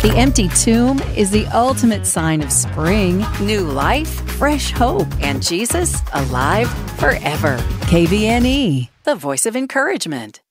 The empty tomb is the ultimate sign of spring, new life, fresh hope, and Jesus alive forever. KVNE, the voice of encouragement.